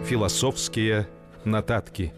Філасофскія нататкі.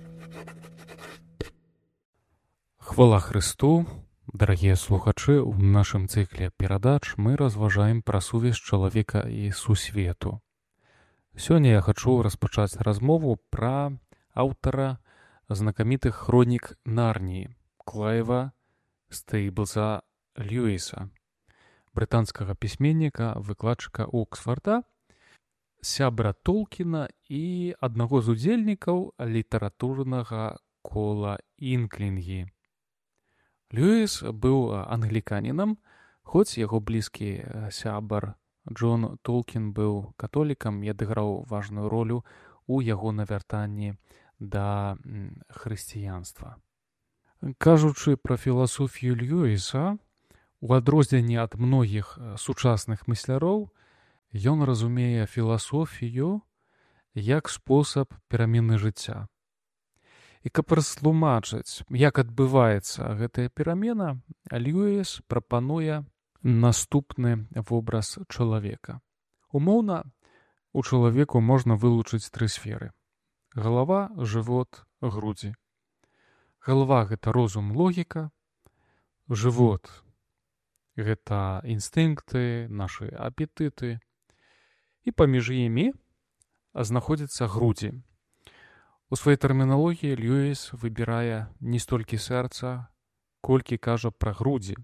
Хвала Христу, дарагія слухачы, у нашым цыкле перадач мы разважаем пра сувязь чалавека і сусвету. Сёння я хачу распачаць размову пра аўтара знакамітых хронік Нарніі Клайва Стейблза Льюіса, брытанскага пісьменніка, выкладчыка Оксфарда, сябра Толкіна і аднаго з удзельнікаў літаратурнага кола Інклінгі. Льюіс быў англіканінам, хоць яго блізкі сябар Джон Толкін быў католікам і адыграў важную ролю ў яго навяртанні да хрысціянства. Кажучы пра філасофію Льюіса, у адрозненні ад многіх сучасных мысляроў, ён разумее філасофію як спосаб перамены жыцця. І каб растлумачыць, як адбываецца гэтая перамена, Льюіс прапануе наступны вобраз чалавека. Умоўна, у чалавеку можна вылучыць тры сферы: галава, жывот, грудзі. Галава — гэта розум, логіка, жывот — гэта інстынкты, нашы апетыты, і паміж імі знаходзяцца грудзі. У сваёй тэрміналогіі Льюіс выбірае не столькі сэрца, колькі кажа пра грудзі.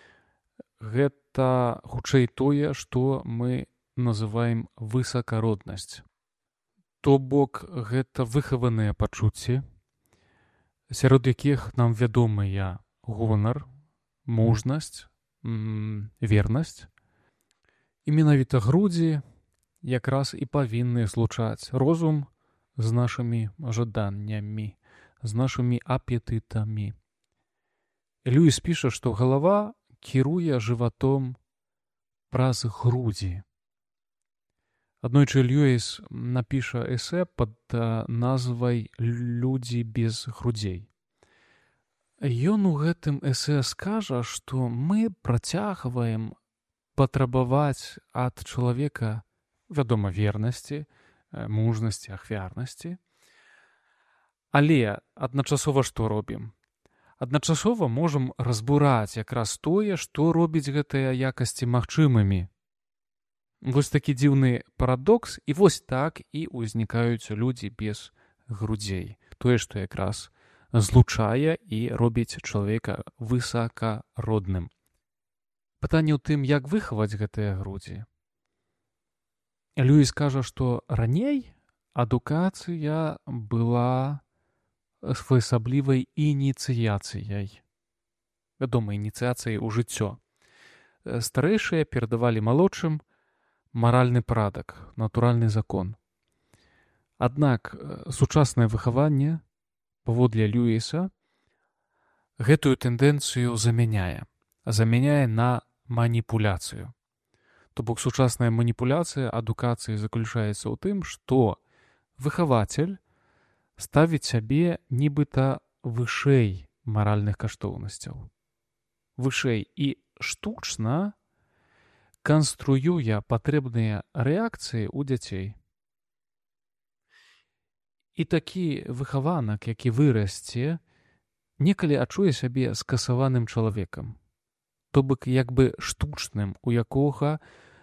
Гэта хутчэй тое, што мы называем высакароднасць. То бок гэта выхаваныя пачуцці, сярод якіх нам вядомыя гонар, мужнасць, вернасць. І менавіта грудзі якраз і павінны злучаць розум з нашымі жаданнямі, з нашымі апетытамі. Льюіс піша, што галава кіруе жыватом праз грудзі. Аднойчы Льюіс напіша эсэ пад назвай «Людзі без грудзей». Ён у гэтым эсэ скажа, што мы працягваем патрабаваць ад чалавека, вядома, вернасці, мужнасці, ахвярнасці. Але адначасова што робім? Адначасова можам разбураць якраз тое, што робіць гэтыя якасці магчымымі. Вось такі дзіўны парадокс, і вось так і ўзнікаюць людзі без грудзей. Тое, што якраз злучае і робіць чалавека высакародным. Пытанне ў тым, як выхаваць гэтыя грудзі. Льюіс кажа, што раней адукацыя была своеасаблівай ініцыяцыяй. Вядома, ініцыяцыяй у жыццё. Старэйшыя перадавалі малодшым маральны парадак, натуральны закон. Аднак сучаснае выхаванне, паводле Льюіса, гэтую тэндэнцыю замяняе на маніпуляцыю. То бок сучасная маніпуляцыя адукацыі заключаецца ў тым, што выхавацель ставіць сябе нібыта вышэй маральных каштоўнасцяў. Вышэй і штучна канструюе патрэбныя рэакцыі ў дзяцей. І такі выхаванак, які вырасце, некалі адчуе сябе скасаваным чалавекам. То бок як бы штучным, у якога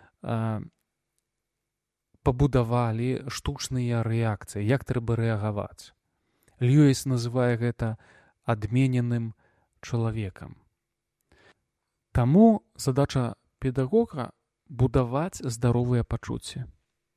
пабудавалі штучныя рэакцыі, як трэба рэагаваць. Льюіс называе гэта адмененым чалавекам. Таму задача педагога будаваць здаровыя пачуцці.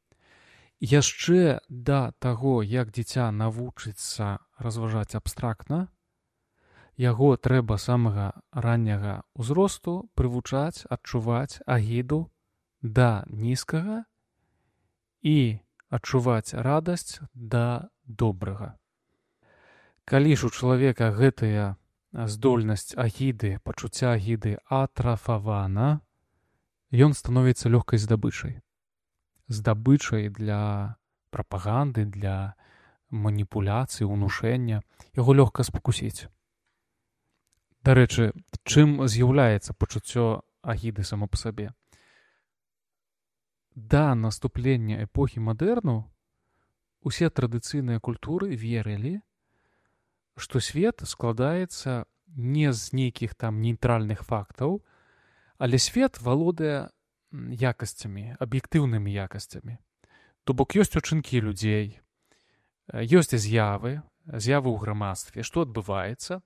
Яшчэ да таго, як дзіця навучыцца разважаць абстрактна, яго трэба самага ранняга ўзросту прывучаць адчуваць агіду да нізкага і адчуваць радасць да добрага. Калі ж у чалавека гэтая здольнасць агіды, пачуцця агіды атрафавана, ён становіцца лёгкай здабычай. Здабычай для прапаганды, для маніпуляцыі, унушэння. Яго лёгка спакусіць. Дарэчы, чым з'яўляецца пачуццё агіды само па сабе? Да наступлення епохи модерну усе традыцыйныя культуры верылі, што свет складаецца не з нейкіх там нейтральных фактаў, але свет валодае якасцямі, аб'ектыўнымі якасцямі. То бок ёсць учынкі людзей, ёсць з'явы ў грамадстве, што адбываецца,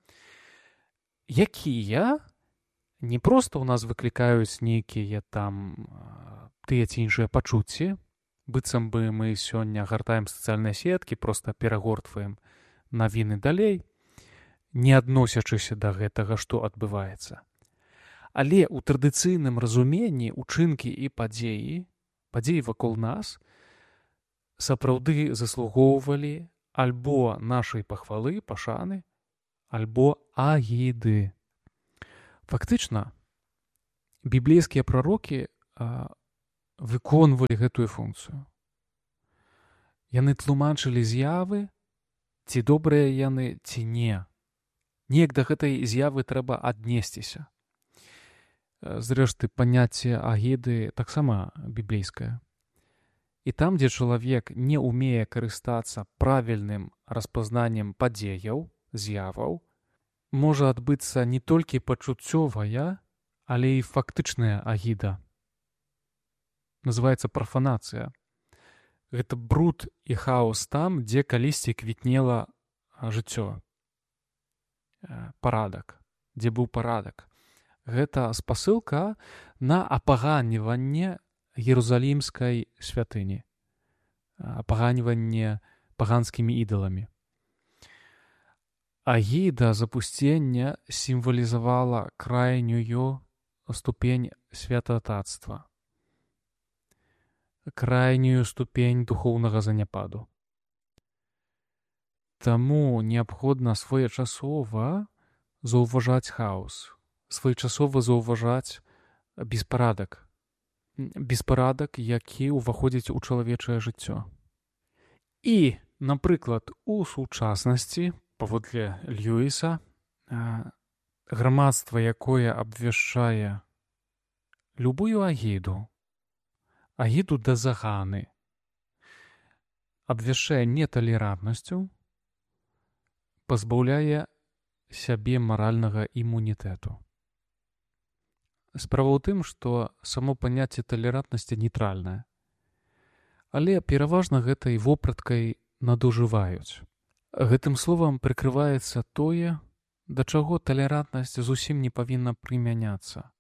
якія не проста ў нас выклікаюць нейкія там тыя ці іншыя пачуцці, быццам бы мы сёння гартаем сацыяльныя сеткі, проста перагортваем навіны далей, не адносячыся да гэтага, што адбываецца. Але ў традыцыйным разуменні учынкі і падзеі вакол нас сапраўды заслугоўвалі альбо нашай пахвалы, пашаны, альбо агіды. Фактычна, біблейскія прарокі выконвалі гэтую функцыю. Яны тлумачылі з'явы, ці добрыя яны, ці не. Неяк да гэтай з'явы трэба аднесціся. Зрэшты, паняцце агіды таксама біблейскае. І там, дзе чалавек не ўмее карыстацца правільным распазнаннем падзеяў, з'яваў, можа адбыцца не толькі пачуццёвая, але і фактычная агіда. Называецца прафанацыя. Гэта бруд і хаос там, дзе калісьці квітнела жыццё. Парадак. Дзе быў парадак. Гэта спасылка на апаганьванне Ерусалімскай святыні. Апаганьванне паганскімі ідаламі. Агіда запусцення сімвалізавала крайнюю ступень святататства. Крайнюю ступень духоўнага заняпаду. Таму неабходна своечасова заўважаць хаос, своечасова заўважаць беспарадак. Беспарадак, які ўваходзіць у чалавечае жыццё. І, напрыклад, у сучаснасці, паводле Льюіса, грамадства, якое абвяшчае любую агіду да заганы, абвяшчае неталерантнасцю, пазбаўляе сябе маральнага імунітэту. Справа ў тым, што само паняцце талерантнасці нейтральнае. Але пераважна гэтай вопраткай надужываюць. Гэтым словам прыкрываецца тое, да чаго талерантнасць зусім не павінна прымяняцца.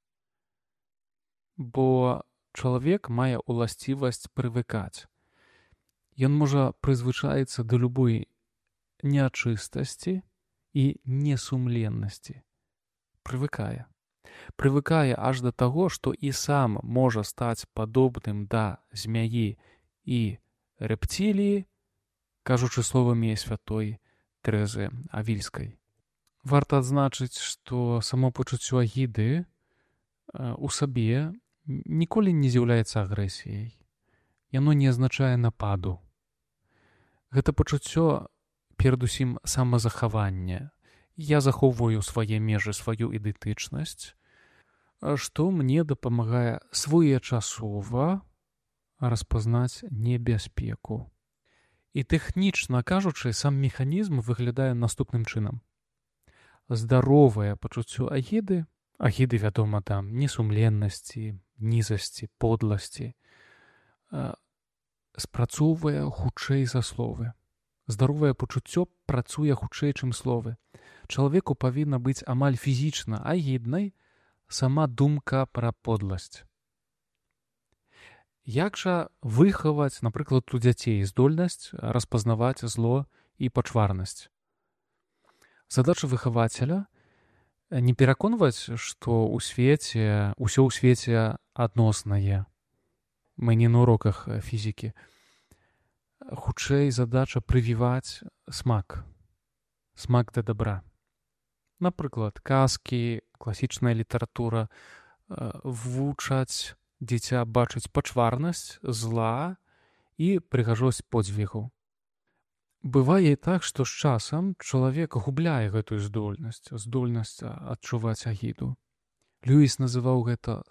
Бо чалавек мае ўласцівасць прывыкаць. Ён можа прызвычаіцца да любой нячыстасці і несумленнасці. Прывыкае. Прывыкае аж да таго, што і сам можа стаць падобным да змяі і рэптыліі, кажучы словамі святой Тэрэзы Авільскай. Варта адзначыць, што само пачуццё агіды у сабе ніколі не з'яўляецца агрэсіяй. Яно не азначае нападу. Гэта пачуццё перадусім самазахаванне. Я захоўваю свае межы, сваю ідэнтычнасць, што мне дапамагае своечасова распазнаць небяспеку. І тэхнічна кажучы, сам механізм выглядае наступным чынам. Здаровае пачуццё агіды, вядома, там, несумленнасці, нізасці, подласці, спрацоўвае хутчэй за словы. Здаровае пачуццё працуе хутчэй, чым словы. Чалавеку павінна быць амаль фізічна агіднай сама думка пра подласць. Як жа выхаваць, напрыклад, у дзяцей здольнасць распазнаваць зло і пачварнасць? Задача выхавацеля не пераконваць, што ўсё ў свеце адноснае. Мы не на уроках фізікі. Хутчэй задача прывіваць смак да дабра. Напрыклад, казкі, класічная літаратура вучаць дзіця бачыць пачварнасць, зла і прыгажосць подзвігу. Бывае так, што з часам чалавек губляе гэтую здольнасць адчуваць агіду. Льюіс называў гэта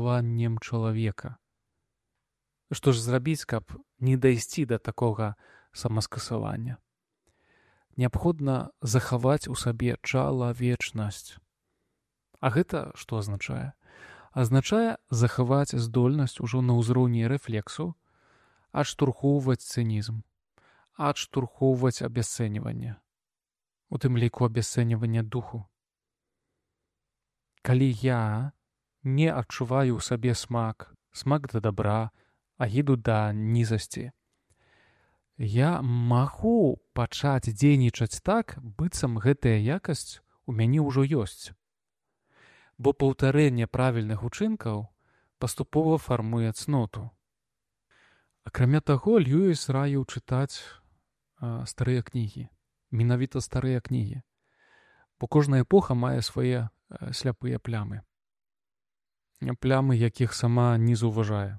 скасаваннем чалавека. Што ж зрабіць, каб не дайсці да такога самаскасавання. Неабходна захаваць у сабе чалавечнасць. А гэта што азначае? Азначае захаваць здольнасць ужо на ўзроўні рэфлексу адштурхоўваць цынізм, адштурхоўваць абясцэньванне, у тым ліку абясцэньванне духу. Калі я не адчуваю ў сабе смак да дабра, агіду да нізасці, я магу пачаць дзейнічаць так, быццам гэтая якасць у мяне ўжо ёсць. Бо паўтарэнне правільных учынкаў паступова фармуе цноту. Акрамя таго, Льюіс раіў чытаць старыя кнігі, менавіта старыя кнігі, бо кожная эпоха мае свае сляпыя плямы, якіх сама не заўважае.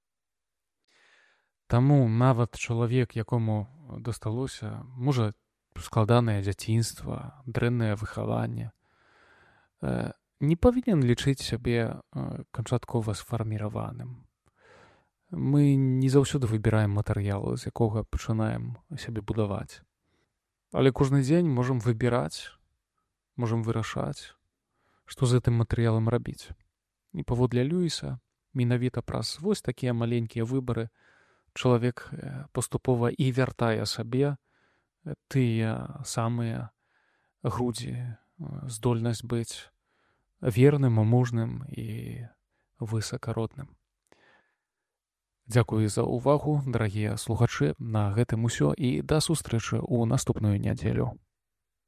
Таму нават чалавек, якому дасталося, можа, складанае дзяцінства, дрэннае выхаванне, не павінен лічыць сябе канчаткова сфарміраваным. Мы не заўсёды выбіраем матэрыял, з якога пачынаем сябе будаваць. Але кожны дзень можам выбіраць, можам вырашаць, што з гэтым матэрыялам рабіць. І паводле Льюіса, менавіта праз вось такія маленькія выбары чалавек паступова і вяртае сабе тыя самыя грудзі, здольнасць быць верным, мужным і высакародным. Дзякую за ўвагу, дарагія слухачы, на гэтым усё і да сустрэчы ў наступную нядзелю.